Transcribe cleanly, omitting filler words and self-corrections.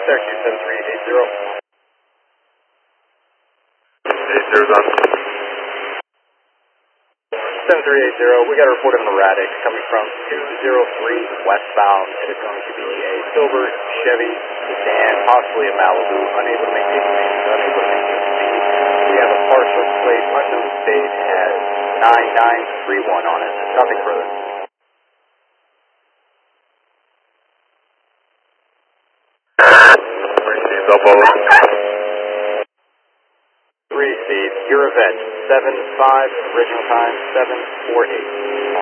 Syracuse 73880. 80's on. 7380, we got a report of an erratic coming from 203 westbound. It is going to be a silver Chevy sedan, possibly a Malibu, unable to maintain lanes, unable to maintain speed. We have a partial plate, unknown state, has 9931 on it. Nothing further. Up over. Receive your event, 7-5, original time 748.